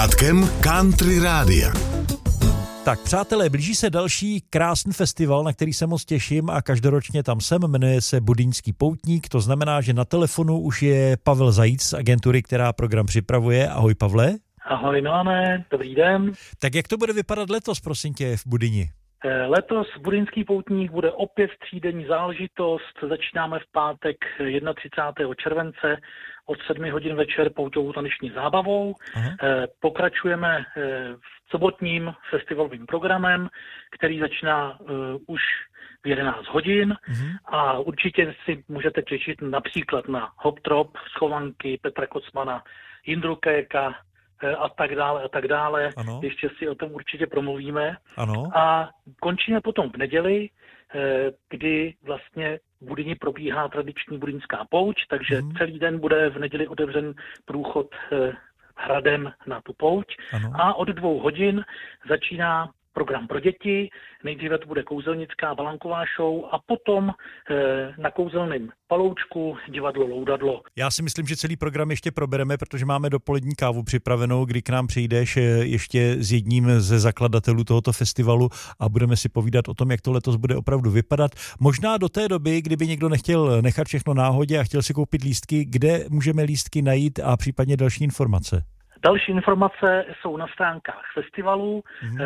Country Rádia. Tak přátelé, blíží se další krásný festival, na který se moc těším a každoročně tam jsem, jmenuje se Budyňský poutník, to znamená, že na telefonu už je Pavel Zajíc z agentury, která program připravuje. Ahoj Pavle. Ahoj Milane, dobrý den. Tak jak to bude vypadat letos, prosím tě, v Budyni? Letos Budyňský poutník bude opět třídenní záležitost. Začínáme v pátek 31. července od 7 hodin večer pouťovou taneční zábavou. Pokračujeme v sobotním festivalovým programem, který začíná už v 11 hodin a určitě si můžete těšit například na Hop Trop, Schovanky, Petra Kocmana, Jindru Kéka, a tak dále. Ano. Ještě si o tom určitě promluvíme. Ano. A končíme potom v neděli, kdy vlastně v Budyni probíhá tradiční budyňská pouť, takže celý den bude v neděli otevřen průchod hradem na tu pouť. Ano. A od 2 hodin začíná program pro děti, nejdříve to bude kouzelnická balanková show a potom na kouzelném paloučku divadlo Loudadlo. Já si myslím, že celý program ještě probereme, protože máme dopolední kávu připravenou, kdy k nám přijdeš ještě s jedním ze zakladatelů tohoto festivalu a budeme si povídat o tom, jak to letos bude opravdu vypadat. Možná do té doby, kdyby někdo nechtěl nechat všechno náhodě a chtěl si koupit lístky, kde můžeme lístky najít a případně další informace? Další informace jsou na stránkách festivalu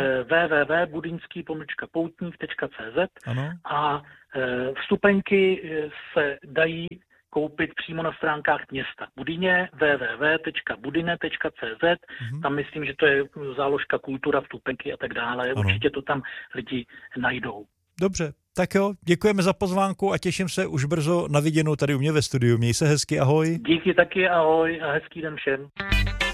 www.budyňský-poutník.cz a vstupenky se dají koupit přímo na stránkách města Budyně www.budyne.cz. Tam myslím, že to je záložka kultura, vstupenky a tak dále. Ano. Určitě to tam lidi najdou. Dobře, tak jo, děkujeme za pozvánku a těším se už brzo na viděnou tady u mě ve studiu. Měj se hezky, ahoj. Díky taky, ahoj a hezký den všem.